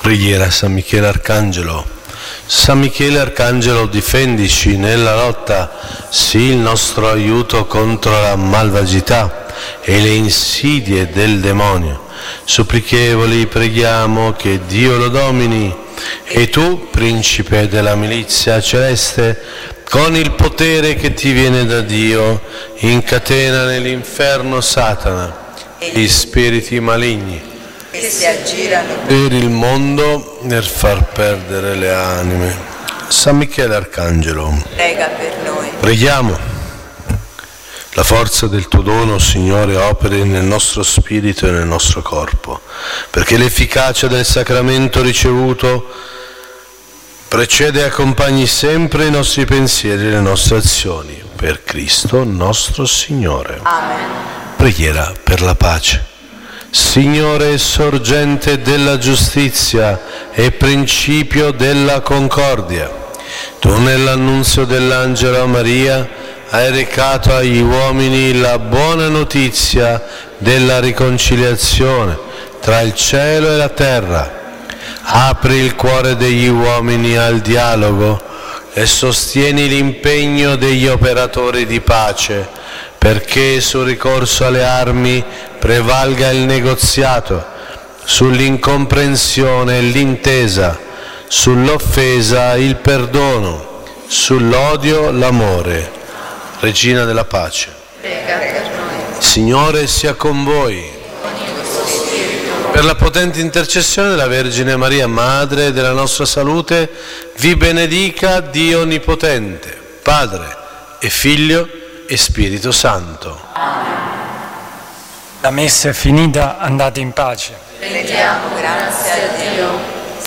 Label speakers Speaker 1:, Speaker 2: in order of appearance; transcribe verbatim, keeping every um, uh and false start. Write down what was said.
Speaker 1: Preghiera a San Michele Arcangelo. San Michele Arcangelo, difendici nella lotta, sii il nostro aiuto contro la malvagità e le insidie del demonio. Supplichevoli preghiamo che Dio lo domini. E tu, principe della milizia celeste, con il potere che ti viene da Dio, incatena nell'inferno Satana e gli spiriti maligni
Speaker 2: che si aggirano
Speaker 1: per il mondo nel far perdere le anime. San Michele Arcangelo,
Speaker 2: prega per noi.
Speaker 1: Preghiamo. La forza del tuo dono, Signore, operi nel nostro spirito e nel nostro corpo, perché l'efficacia del sacramento ricevuto precede e accompagni sempre i nostri pensieri e le nostre azioni. Per Cristo nostro Signore.
Speaker 2: Amen.
Speaker 1: Preghiera per la pace. Signore, sorgente della giustizia e principio della concordia, tu nell'annunzio dell'angelo a Maria hai recato agli uomini la buona notizia della riconciliazione tra il cielo e la terra. Apri il cuore degli uomini al dialogo e sostieni l'impegno degli operatori di pace, perché sul ricorso alle armi prevalga il negoziato, sull'incomprensione l'intesa, sull'offesa il perdono, sull'odio l'amore. Regina della pace,
Speaker 2: Prega per noi.
Speaker 1: Signore sia con voi. Per la potente intercessione della Vergine Maria, Madre della nostra salute, vi benedica Dio Onnipotente, Padre e Figlio e Spirito Santo.
Speaker 3: La messa è finita, andate in pace.
Speaker 2: Rendiamo grazie a Dio.